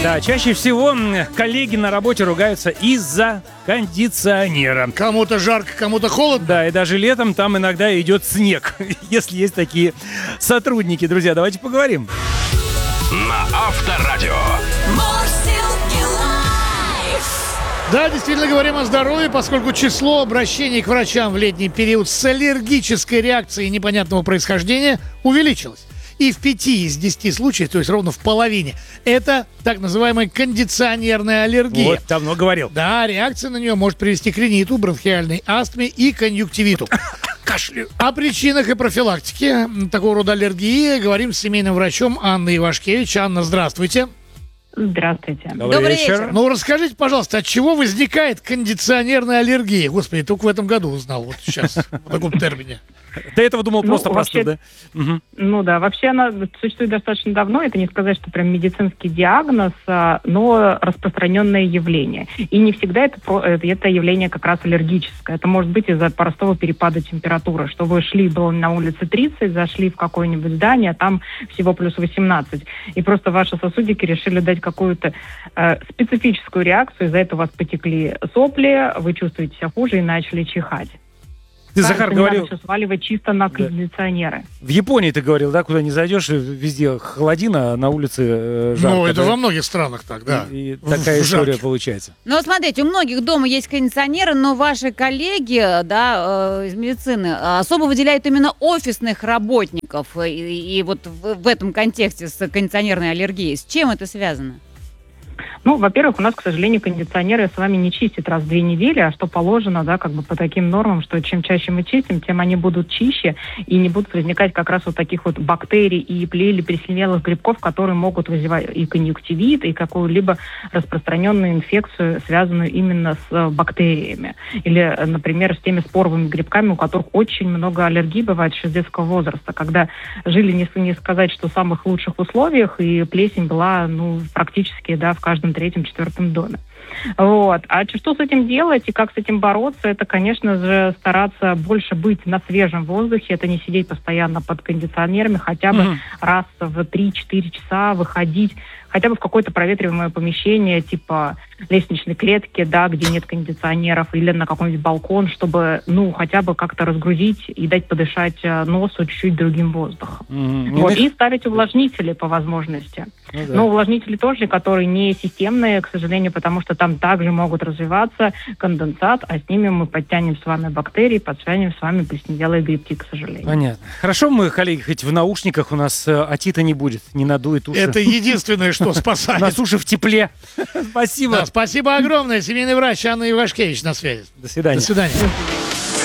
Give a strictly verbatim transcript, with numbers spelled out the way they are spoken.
Да, чаще всего м, коллеги на работе ругаются из-за кондиционера. Кому-то жарко, кому-то холодно. Да, и даже летом там иногда идет снег, если есть такие сотрудники. Друзья, давайте поговорим. На Авторадио. Да, действительно говорим о здоровье, поскольку число обращений к врачам в летний период с аллергической реакцией непонятного происхождения увеличилось. И в пяти из десяти случаев, то есть ровно в половине, это так называемая кондиционерная аллергия. Вот, давно говорил. Да, реакция на нее может привести к риниту, бронхиальной астме и конъюнктивиту. Кашлю. О причинах и профилактике такого рода аллергии говорим с семейным врачом Анной Ивашкевич. Анна, здравствуйте. Здравствуйте. Добрый, Добрый вечер. вечер. Ну, расскажите, пожалуйста, от чего возникает кондиционерная аллергия? Господи, только в этом году узнал, вот сейчас, в таком термине. До этого думал Ну, просто вообще- простуда. Мгм. Ну да, вообще она существует достаточно давно. Это не сказать, что прям медицинский диагноз, а, но распространенное явление. И не всегда это, про- это это явление как раз аллергическое. Это может быть из-за простого перепада температуры, что вы шли, было на улице тридцать, зашли в какое-нибудь здание, а там всего плюс восемнадцать. И просто ваши сосудики решили дать какую-то э, специфическую реакцию, из-за этого у вас потекли сопли, вы чувствуете себя хуже и начали чихать. Ты, Кажется, Захар, не говорил, надо все сваливать чисто на кондиционеры. в Японии ты говорил, да, куда не зайдешь, везде холодина, а на улице э, жарко. Ну, это да? во многих странах так, да. И, и В- такая в история жарке. получается. Ну, вот смотрите, у многих дома есть кондиционеры, но ваши коллеги, да, э, из медицины э, особо выделяют именно офисных работников. И, и вот в, в этом контексте с кондиционерной аллергией. С чем это связано? Ну, во-первых, у нас, к сожалению, кондиционеры с вами не чистят раз в две недели, а что положено, да, как бы по таким нормам, что чем чаще мы чистим, тем они будут чище и не будут возникать как раз вот таких вот бактерий и плей- или плесневелых грибков, которые могут вызывать и конъюнктивит, и какую-либо распространенную инфекцию, связанную именно с э, бактериями. Или, э, например, с теми споровыми грибками, у которых очень много аллергий бывает еще с детского возраста, когда жили, не, с- не сказать, что в самых лучших условиях, и плесень была, ну, практически, да, в каждом третьем, четвертом доме. Вот. А ч- что с этим делать и как с этим бороться, это, конечно же, стараться больше быть на свежем воздухе, это не сидеть постоянно под кондиционерами, хотя бы Мгм. раз в три-четыре часа выходить хотя бы в какое-то проветриваемое помещение, типа лестничной клетки, да, где нет кондиционеров, или на какой-нибудь балкон, чтобы, ну, хотя бы как-то разгрузить и дать подышать э, носу чуть-чуть другим воздухом. Мгм. Вот. Иных- И ставить увлажнители по возможности. Ну да. Но увлажнители тоже, которые не системные, к сожалению, потому что там также могут развиваться конденсат, а с ними мы подтянем с вами бактерии, подтянем с вами плесневелые грибки, к сожалению. Понятно. Хорошо, мы, коллеги, хоть в наушниках у нас э, отита не будет, не надует уши. Это единственное, что У спасает. нас уши в тепле. Спасибо. Да, спасибо огромное. Семейный врач Анна Ивашкевич на связи. До свидания. До свидания.